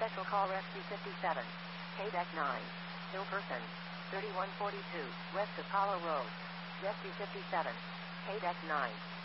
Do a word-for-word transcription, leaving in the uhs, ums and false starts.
Special call Rescue fifty-seven. K-Deck nine. Ill person. thirty-one forty-two, west Apollo Road. Rescue fifty-seven. K-Deck nine.